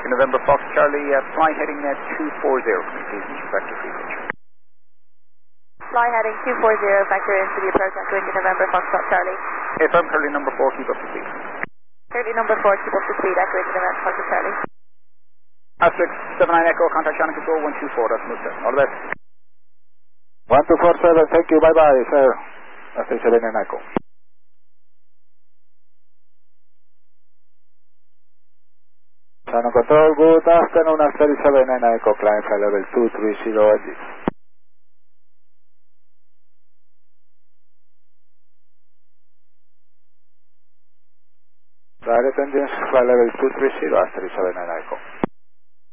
Quebec November Fox Charlie, fly heading 240, please, Mr. Vector Freebridge. Fly heading 240, vector into the approach echoing to November Foxtrot Charlie. Affirm, Curly number 4, keep up the speed. Curly number 4, keep up the speed, echoing to November Foxtrot Charlie. Asterisk 79 Echo, contact channel control 124, that's Mr. All the best. 1247, thank you, bye-bye, sir. That's 79 Echo. Channel control, good afternoon, after 79 Echo, climb flight level 230 at this. Direct engines, flight level 230, after 79 Echo.